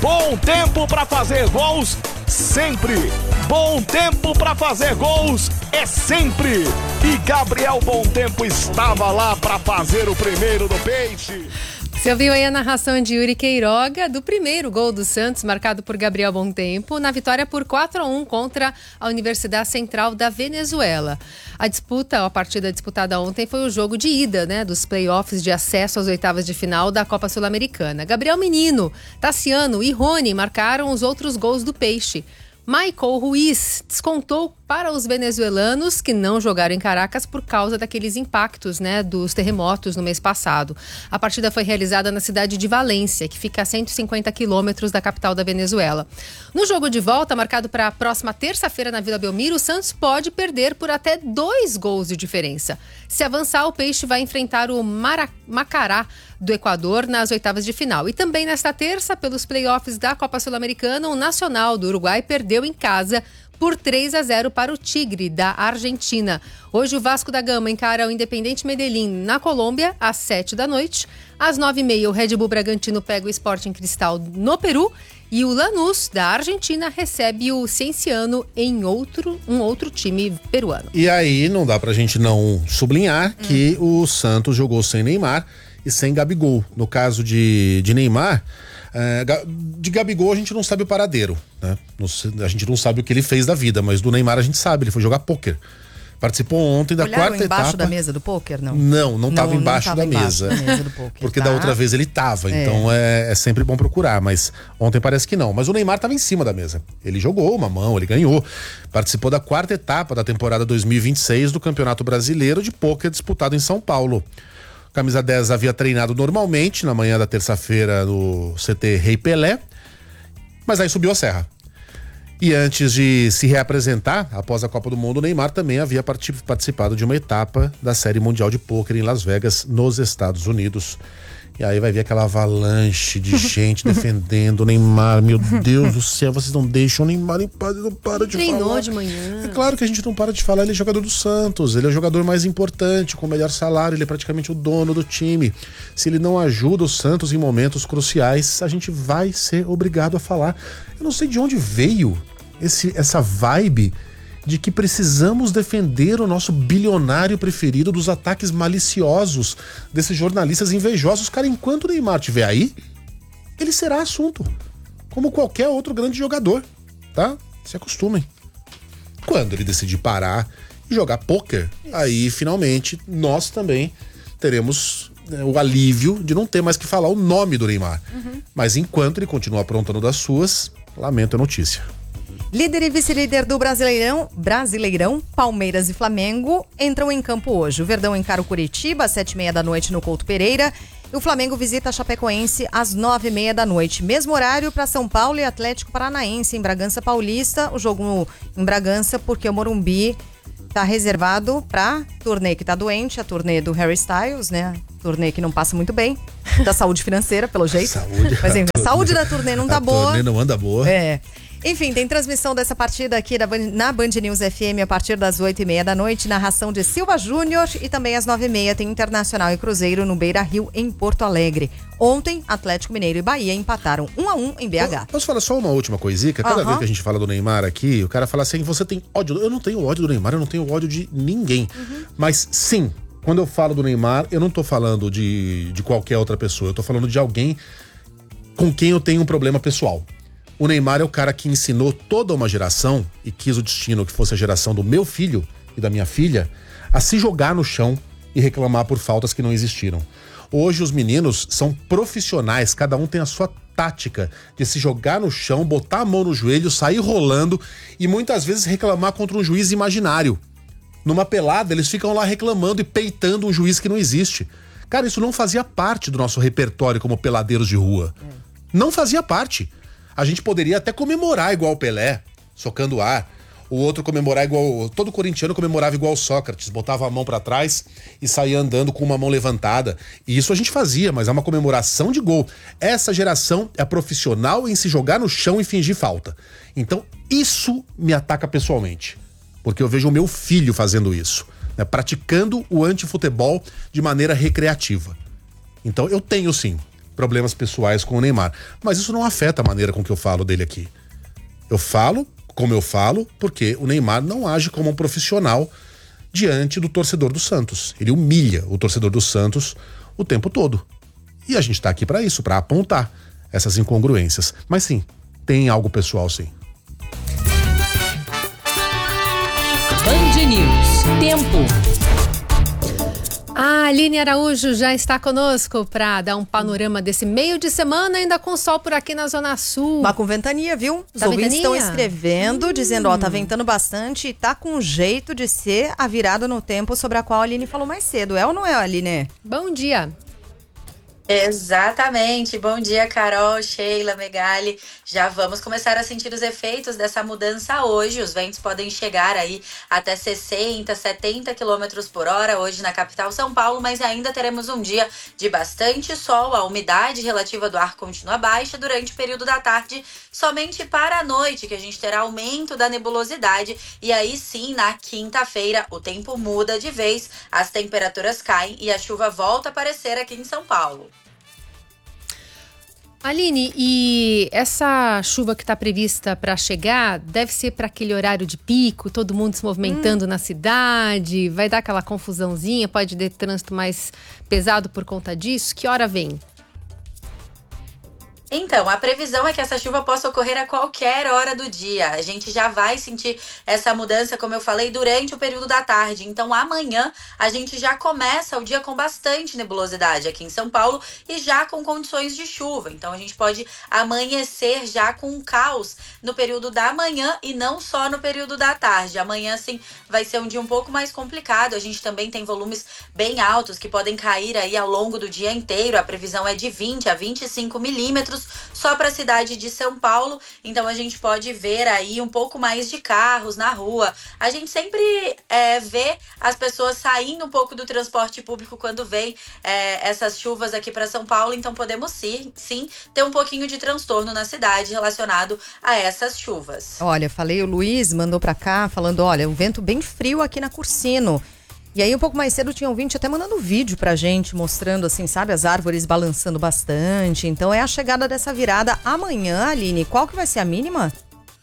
Bom tempo para fazer gols sempre. Bom tempo para fazer gols é sempre. E Gabriel Bom Tempo estava lá para fazer o primeiro do Peixe. Você ouviu aí a narração de Yuri Queiroga do primeiro gol do Santos, marcado por Gabriel Bom Tempo, na vitória por 4-1 contra a Universidade Central da Venezuela. A partida disputada ontem foi o jogo de ida, dos playoffs de acesso às oitavas de final da Copa Sul-Americana. Gabriel Menino, Tassiano e Rony marcaram os outros gols do Peixe. Michael Ruiz descontou para os venezuelanos que não jogaram em Caracas por causa daqueles impactos, dos terremotos no mês passado. A partida foi realizada na cidade de Valência, que fica a 150 quilômetros da capital da Venezuela. No jogo de volta, marcado para a próxima terça-feira na Vila Belmiro, o Santos pode perder por até 2 gols de diferença. Se avançar, o Peixe vai enfrentar o Macará do Equador nas oitavas de final. E também nesta terça, pelos playoffs da Copa Sul-Americana, o Nacional do Uruguai perdeu em casa por 3-0 para o Tigre, da Argentina. Hoje o Vasco da Gama encara o Independiente Medellín na Colômbia, às 7h. Às 9h30, o Red Bull Bragantino pega o Sporting Cristal no Peru. E o Lanús, da Argentina, recebe o Cienciano em um outro time peruano. E aí não dá pra gente não sublinhar que o Santos jogou sem Neymar e sem Gabigol. No caso de Neymar, de Gabigol a gente não sabe o paradeiro, né? A gente não sabe o que ele fez da vida, mas do Neymar a gente sabe, ele foi jogar pôquer. Participou ontem da quarta etapa. Embaixo da mesa do pôquer, não? Não estava embaixo da mesa. Do poker, porque da outra vez ele estava, então é sempre bom procurar, mas ontem parece que não. Mas o Neymar estava em cima da mesa. Ele jogou uma mão, ele ganhou. Participou da quarta etapa da temporada 2026 do Campeonato Brasileiro de Pôquer disputado em São Paulo. Camisa 10 havia treinado normalmente na manhã da terça-feira no CT Rei Pelé, mas aí subiu a serra. E antes de se reapresentar, após a Copa do Mundo, o Neymar também havia participado de uma etapa da Série Mundial de Pôquer em Las Vegas, nos Estados Unidos. E aí vai ver aquela avalanche de gente defendendo o Neymar. Meu Deus do céu, vocês não deixam o Neymar em paz, não para de falar. Treinou de manhã. É claro que a gente não para de falar, ele é jogador do Santos, ele é o jogador mais importante, com o melhor salário, ele é praticamente o dono do time. Se ele não ajuda o Santos em momentos cruciais, a gente vai ser obrigado a falar. Eu não sei de onde veio essa vibe de que precisamos defender o nosso bilionário preferido dos ataques maliciosos desses jornalistas invejosos. Cara, enquanto o Neymar estiver aí, ele será assunto, como qualquer outro grande jogador, tá? Se acostumem. Quando ele decidir parar e jogar pôquer, aí finalmente nós também teremos o alívio de não ter mais que falar o nome do Neymar. Mas enquanto ele continua aprontando das suas, lamento a notícia. Líder e vice-líder do Brasileirão, Palmeiras e Flamengo entram em campo hoje. O Verdão encara o Curitiba às 7h30 no Couto Pereira e o Flamengo visita a Chapecoense às 9h30. Mesmo horário para São Paulo e Atlético Paranaense em Bragança Paulista. O jogo em Bragança porque o Morumbi está reservado para turnê que está doente, a turnê do Harry Styles, Turnê que não passa muito bem, da saúde financeira, pelo jeito. Mas enfim, a saúde da turnê não tá boa. A turnê não anda boa. Enfim, tem transmissão dessa partida aqui na Band News FM a partir das 8h30, narração de Silva Júnior, e também às 9h30 tem Internacional e Cruzeiro no Beira-Rio, em Porto Alegre. Ontem, Atlético Mineiro e Bahia empataram 1-1 em BH. Posso falar só uma última coisinha? Cada vez que a gente fala do Neymar aqui, o cara fala assim, você tem ódio. Eu não tenho ódio do Neymar, eu não tenho ódio de ninguém. Mas sim, quando eu falo do Neymar, eu não tô falando de qualquer outra pessoa, eu tô falando de alguém com quem eu tenho um problema pessoal. O Neymar é o cara que ensinou toda uma geração, e quis o destino que fosse a geração do meu filho e da minha filha, a se jogar no chão e reclamar por faltas que não existiram. Hoje os meninos são profissionais, cada um tem a sua tática de se jogar no chão, botar a mão no joelho, sair rolando e muitas vezes reclamar contra um juiz imaginário. Numa pelada, eles ficam lá reclamando e peitando um juiz que não existe. Cara, isso não fazia parte do nosso repertório como peladeiros de rua. Não fazia parte. A gente poderia até comemorar igual o Pelé, socando o ar. O outro comemorar igual... Todo corintiano comemorava igual o Sócrates, botava a mão pra trás e saía andando com uma mão levantada. E isso a gente fazia, mas é uma comemoração de gol. Essa geração é profissional em se jogar no chão e fingir falta. Então, isso me ataca pessoalmente. Porque eu vejo o meu filho fazendo isso, praticando o antifutebol de maneira recreativa. Então, eu tenho sim problemas pessoais com o Neymar. Mas isso não afeta a maneira com que eu falo dele aqui. Eu falo como eu falo porque o Neymar não age como um profissional diante do torcedor do Santos. Ele humilha o torcedor do Santos o tempo todo. E a gente tá aqui para isso, para apontar essas incongruências. Mas sim, tem algo pessoal, sim. Band News. Tempo. A Aline Araújo já está conosco para dar um panorama desse meio de semana, ainda com sol por aqui na Zona Sul. Mas com ventania, viu? Os ouvintes estão escrevendo, dizendo, tá ventando bastante e tá com jeito de ser a virada no tempo sobre a qual a Aline falou mais cedo. É ou não é, Aline? Bom dia. Exatamente. Bom dia, Carol, Sheila, Megali. Já vamos começar a sentir os efeitos dessa mudança hoje. Os ventos podem chegar aí até 60, 70 km por hora hoje na capital São Paulo, mas ainda teremos um dia de bastante sol. A umidade relativa do ar continua baixa durante o período da tarde, somente para a noite, que a gente terá aumento da nebulosidade. E aí sim, na quinta-feira, o tempo muda de vez, as temperaturas caem e a chuva volta a aparecer aqui em São Paulo. Aline, e essa chuva que está prevista para chegar deve ser para aquele horário de pico, todo mundo se movimentando na cidade, vai dar aquela confusãozinha, pode ter trânsito mais pesado por conta disso? Que hora vem? Então, a previsão é que essa chuva possa ocorrer a qualquer hora do dia. A gente já vai sentir essa mudança, como eu falei, durante o período da tarde. Então, amanhã, a gente já começa o dia com bastante nebulosidade aqui em São Paulo e já com condições de chuva. Então, a gente pode amanhecer já com um caos no período da manhã e não só no período da tarde. Amanhã, sim, vai ser um dia um pouco mais complicado. A gente também tem volumes bem altos que podem cair aí ao longo do dia inteiro. A previsão é de 20 a 25 milímetros. Só para a cidade de São Paulo, então a gente pode ver aí um pouco mais de carros na rua. A gente sempre vê as pessoas saindo um pouco do transporte público quando vem essas chuvas aqui para São Paulo, então podemos sim ter um pouquinho de transtorno na cidade relacionado a essas chuvas. Olha, falei, o Luiz mandou para cá falando, olha, um vento bem frio aqui na Cursino. E aí um pouco mais cedo tinha um ouvinte até mandando vídeo pra gente, mostrando assim, sabe, as árvores balançando bastante. Então é a chegada dessa virada amanhã, Aline. Qual que vai ser a mínima?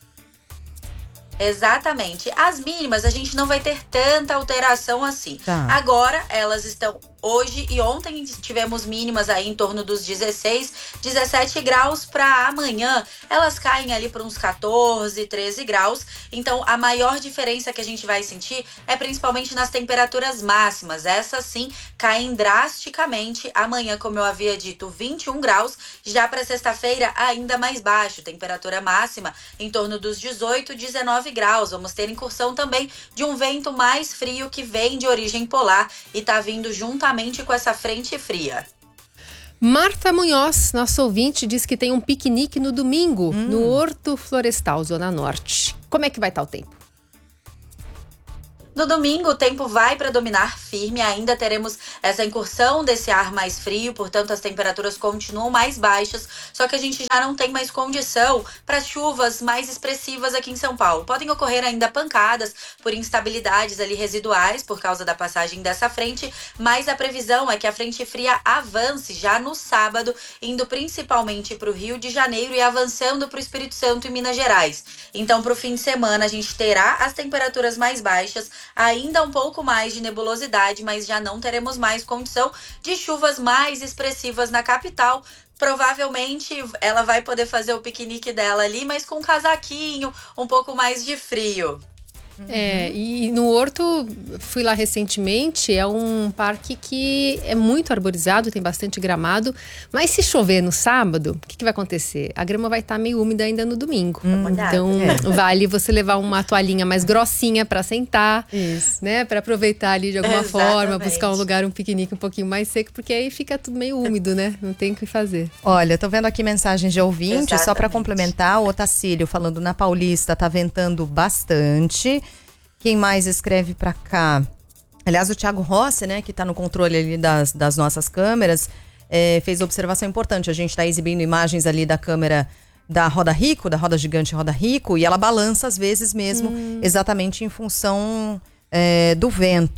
Exatamente. As mínimas a gente não vai ter tanta alteração assim. Tá. Agora elas estão hoje e ontem tivemos mínimas aí em torno dos 16, 17 graus. Para amanhã elas caem ali para uns 14, 13 graus. Então a maior diferença que a gente vai sentir é principalmente nas temperaturas máximas. Essas sim caem drasticamente. Amanhã, como eu havia dito, 21 graus. Já para sexta-feira ainda mais baixo. Temperatura máxima em torno dos 18, 19 graus. Vamos ter incursão também de um vento mais frio que vem de origem polar e tá vindo juntamente com essa frente fria. Marta Munhoz, nosso ouvinte, diz que tem um piquenique no domingo no Horto Florestal, Zona Norte. Como é que vai estar o tempo? No domingo, o tempo vai predominar firme, ainda teremos essa incursão desse ar mais frio, portanto as temperaturas continuam mais baixas, só que a gente já não tem mais condição para chuvas mais expressivas aqui em São Paulo. Podem ocorrer ainda pancadas por instabilidades ali residuais por causa da passagem dessa frente, mas a previsão é que a frente fria avance já no sábado, indo principalmente para o Rio de Janeiro e avançando para o Espírito Santo e Minas Gerais. Então, para o fim de semana, a gente terá as temperaturas mais baixas, ainda um pouco mais de nebulosidade, mas já não teremos mais condição de chuvas mais expressivas na capital. Provavelmente ela vai poder fazer o piquenique dela ali, mas com um casaquinho, um pouco mais de frio. E no Horto, fui lá recentemente, é um parque que é muito arborizado, tem bastante gramado, mas se chover no sábado, o que vai acontecer? A grama vai estar meio úmida ainda no domingo. Então, vale você levar uma toalhinha mais grossinha para sentar, né? Para aproveitar ali de alguma forma, buscar um lugar, um piquenique um pouquinho mais seco, porque aí fica tudo meio úmido, né? Não tem o que fazer. Olha, tô vendo aqui mensagens de ouvinte, só para complementar, o Otacílio falando na Paulista, tá ventando bastante. Quem mais escreve pra cá? Aliás, o Thiago Rossi, né, que tá no controle ali das nossas câmeras, fez observação importante. A gente tá exibindo imagens ali da câmera da Roda Rico, da roda gigante Roda Rico, e ela balança às vezes mesmo, exatamente em função do vento.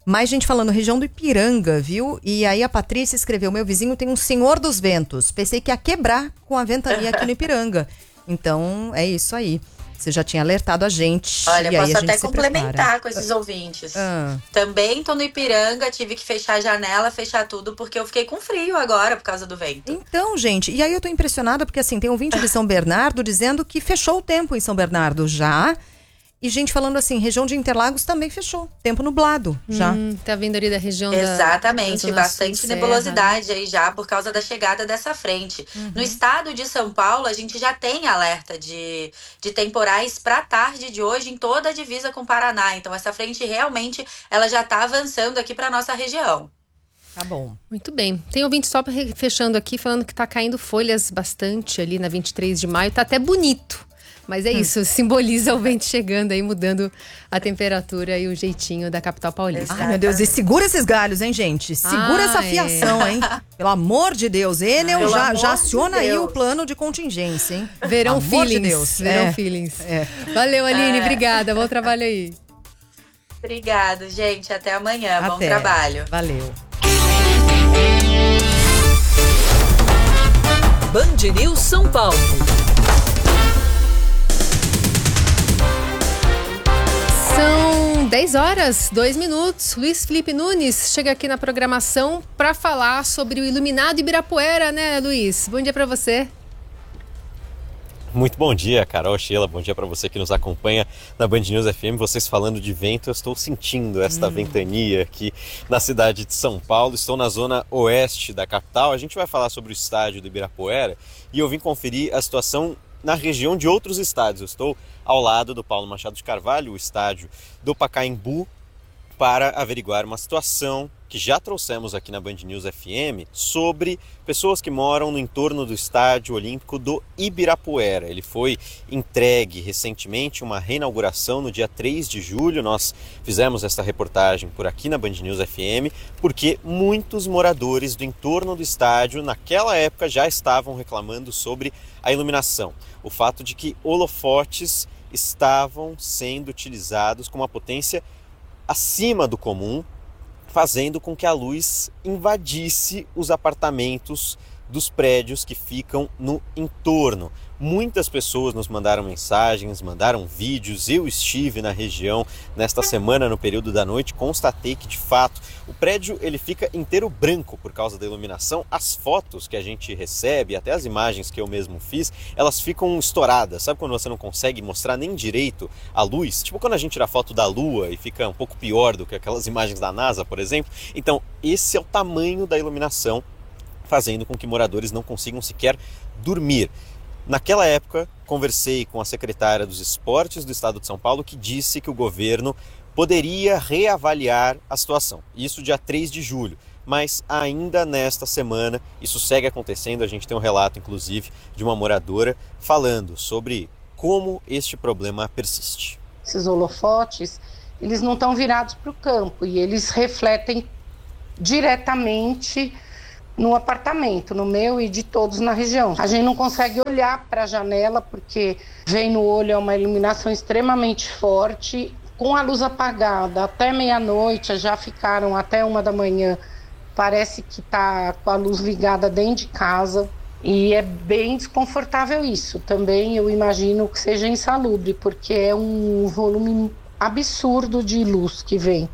Mais gente falando, região do Ipiranga, viu? E aí a Patrícia escreveu, meu vizinho tem um Senhor dos Ventos. Pensei que ia quebrar com a ventania aqui no Ipiranga. Então, é isso aí. Você já tinha alertado a gente. Olha, e aí posso a gente até se complementar prepara. com esses ouvintes. Ah. Também tô no Ipiranga, tive que fechar a janela, fechar tudo, porque eu fiquei com frio agora por causa do vento. Então, gente, e aí eu tô impressionada porque assim, tem um ouvinte de São Bernardo dizendo que fechou o tempo em São Bernardo já. E gente falando assim, região de Interlagos também fechou. Tempo nublado já. Tá vindo ali da região Exatamente, da bastante nebulosidade aí já por causa da chegada dessa frente. No estado de São Paulo, a gente já tem alerta de temporais para tarde de hoje em toda a divisa com o Paraná. Então essa frente realmente ela já tá avançando aqui para nossa região. Tá bom. Muito bem. Tem ouvinte só fechando aqui, falando que tá caindo folhas bastante ali na 23 de maio. Tá até bonito. Mas é isso, simboliza o vento chegando aí, mudando a temperatura e o jeitinho da capital paulista. Ai, meu Deus, e segura esses galhos, hein, gente? Segura essa fiação, hein? Pelo amor de Deus. Enel já aciona aí o plano de contingência, hein? Verão Amor feelings. de Deus. Verão feelings. Valeu, Aline. Obrigada. Bom trabalho aí. Obrigada, gente. Até amanhã. Até. Bom trabalho. Valeu. Band News São Paulo. São 10 horas, 2 minutos. Luiz Felipe Nunes chega aqui na programação para falar sobre o iluminado Ibirapuera, né, Luiz? Bom dia para você. Muito bom dia, Carol, Sheila, bom dia para você que nos acompanha na Band News FM. Vocês falando de vento, eu estou sentindo esta ventania aqui na cidade de São Paulo. Estou na zona oeste da capital. A gente vai falar sobre o estádio do Ibirapuera e eu vim conferir a situação na região de outros estádios. Eu estou ao lado do Paulo Machado de Carvalho, o estádio do Pacaembu, para averiguar uma situação que já trouxemos aqui na Band News FM sobre pessoas que moram no entorno do Estádio Olímpico do Ibirapuera. Ele foi entregue recentemente, uma reinauguração no dia 3 de julho. Nós fizemos esta reportagem por aqui na Band News FM, porque muitos moradores do entorno do estádio, naquela época, já estavam reclamando sobre a iluminação. O fato de que holofotes estavam sendo utilizados com uma potência acima do comum, fazendo com que a luz invadisse os apartamentos dos prédios que ficam no entorno. Muitas pessoas nos mandaram mensagens, mandaram vídeos. Eu estive na região nesta semana, no período da noite, constatei que, de fato, o prédio ele fica inteiro branco por causa da iluminação. As fotos que a gente recebe, até as imagens que eu mesmo fiz, elas ficam estouradas. Sabe quando você não consegue mostrar nem direito a luz? Tipo quando a gente tira foto da Lua e fica um pouco pior do que aquelas imagens da NASA, por exemplo. Então, esse é o tamanho da iluminação, fazendo com que moradores não consigam sequer dormir. Naquela época, conversei com a secretária dos Esportes do Estado de São Paulo, que disse que o governo poderia reavaliar a situação. Isso dia 3 de julho. Mas ainda nesta semana, isso segue acontecendo. A gente tem um relato, inclusive, de uma moradora falando sobre como este problema persiste. Esses holofotes, eles não estão virados para o campo e eles refletem diretamente no apartamento, no meu e de todos na região. A gente não consegue olhar para a janela porque vem no olho, é uma iluminação extremamente forte. Com a luz apagada até meia-noite, já ficaram até 1 da manhã. Parece que está com a luz ligada dentro de casa e é bem desconfortável isso. Também eu imagino que seja insalubre, porque é um volume absurdo de luz que vem.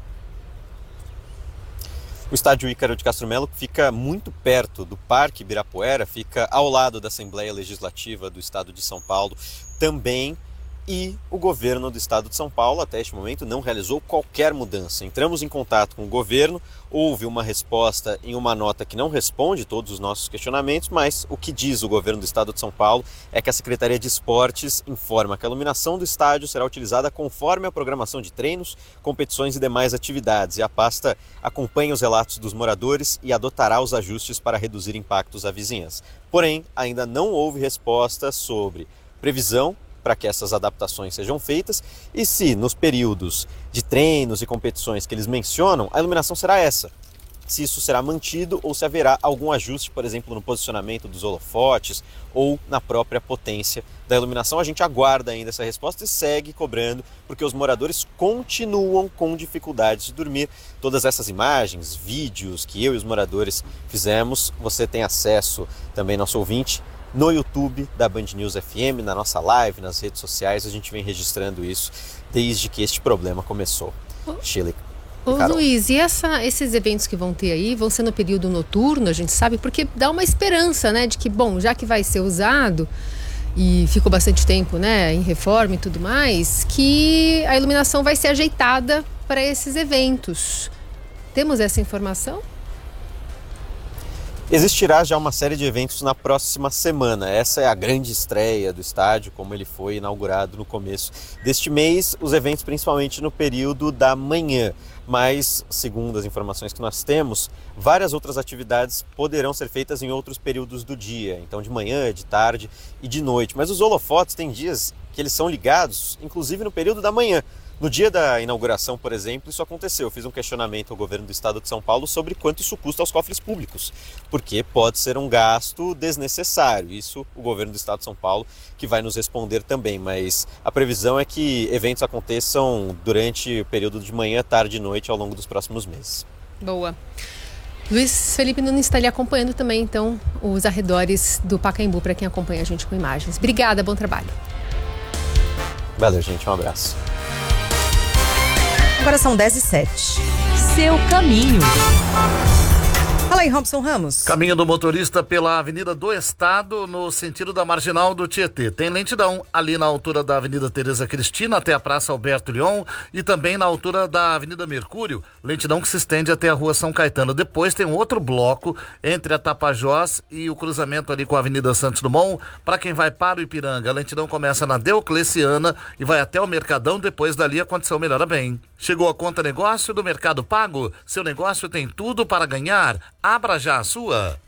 O estádio Ícaro de Castro Melo fica muito perto do Parque Ibirapuera, fica ao lado da Assembleia Legislativa do Estado de São Paulo também. E o governo do Estado de São Paulo, até este momento, não realizou qualquer mudança. Entramos em contato com o governo, houve uma resposta em uma nota que não responde todos os nossos questionamentos, mas o que diz o governo do Estado de São Paulo é que a Secretaria de Esportes informa que a iluminação do estádio será utilizada conforme a programação de treinos, competições e demais atividades. E a pasta acompanha os relatos dos moradores e adotará os ajustes para reduzir impactos à vizinhança. Porém, ainda não houve resposta sobre previsão para que essas adaptações sejam feitas e se nos períodos de treinos e competições que eles mencionam, a iluminação será essa, se isso será mantido ou se haverá algum ajuste, por exemplo, no posicionamento dos holofotes ou na própria potência da iluminação. A gente aguarda ainda essa resposta e segue cobrando, porque os moradores continuam com dificuldades de dormir. Todas essas imagens, vídeos que eu e os moradores fizemos, você tem acesso também, nosso ouvinte, no YouTube da Band News FM, na nossa live, nas redes sociais. A gente vem registrando isso desde que este problema começou. Sheila. Ô Luiz, e esses eventos que vão ter aí, vão ser no período noturno, a gente sabe, porque dá uma esperança, né, de que, bom, já que vai ser usado e ficou bastante tempo, né, em reforma e tudo mais, que a iluminação vai ser ajeitada para esses eventos. Temos essa informação? Existirá já uma série de eventos na próxima semana. Essa é a grande estreia do estádio, como ele foi inaugurado no começo deste mês. Os eventos principalmente no período da manhã. Mas, segundo as informações que nós temos, várias outras atividades poderão ser feitas em outros períodos do dia. Então, de manhã, de tarde e de noite. Mas os holofotes têm dias que eles são ligados, inclusive no período da manhã. No dia da inauguração, por exemplo, isso aconteceu. Eu fiz um questionamento ao governo do estado de São Paulo sobre quanto isso custa aos cofres públicos, porque pode ser um gasto desnecessário. Isso o governo do estado de São Paulo que vai nos responder também, mas a previsão é que eventos aconteçam durante o período de manhã, tarde e noite ao longo dos próximos meses. Boa. Luiz Felipe Nunes está ali acompanhando também, então, os arredores do Pacaembu, para quem acompanha a gente com imagens. Obrigada, bom trabalho. Valeu, gente. Um abraço. Agora são 10h07. Seu caminho. Fala aí, Robson Ramos. Caminho do motorista pela Avenida do Estado, no sentido da Marginal do Tietê. Tem lentidão ali na altura da Avenida Tereza Cristina até a Praça Alberto Lyon e também na altura da Avenida Mercúrio, lentidão que se estende até a Rua São Caetano. Depois tem um outro bloco entre a Tapajós e o cruzamento ali com a Avenida Santos Dumont. Para quem vai para o Ipiranga, a lentidão começa na Diocleciana e vai até o Mercadão. Depois dali a condição melhora bem. Chegou a conta negócio do Mercado Pago? Seu negócio tem tudo para ganhar. Abra já a sua.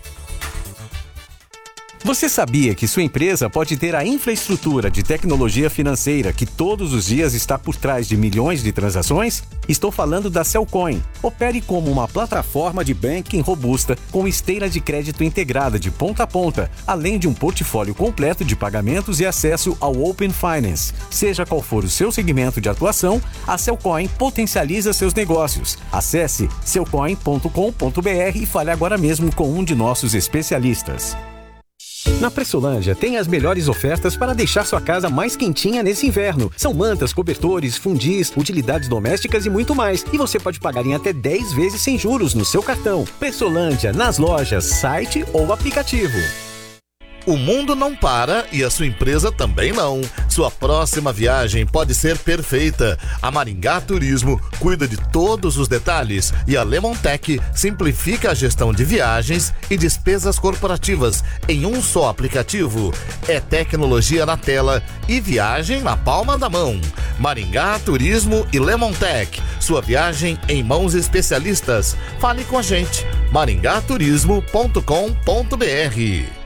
Você sabia que sua empresa pode ter a infraestrutura de tecnologia financeira que todos os dias está por trás de milhões de transações? Estou falando da Cellcoin. Opere como uma plataforma de banking robusta com esteira de crédito integrada de ponta a ponta, além de um portfólio completo de pagamentos e acesso ao Open Finance. Seja qual for o seu segmento de atuação, a Cellcoin potencializa seus negócios. Acesse cellcoin.com.br e fale agora mesmo com um de nossos especialistas. Na Pressolândia tem as melhores ofertas para deixar sua casa mais quentinha nesse inverno. São mantas, cobertores, fundis, utilidades domésticas e muito mais. E você pode pagar em até 10 vezes sem juros no seu cartão. Pressolândia, nas lojas, site ou aplicativo. O mundo não para e a sua empresa também não. Sua próxima viagem pode ser perfeita. A Maringá Turismo cuida de todos os detalhes e a Lemontech simplifica a gestão de viagens e despesas corporativas em um só aplicativo. É tecnologia na tela e viagem na palma da mão. Maringá Turismo e Lemontech. Sua viagem em mãos especialistas. Fale com a gente. maringaturismo.com.br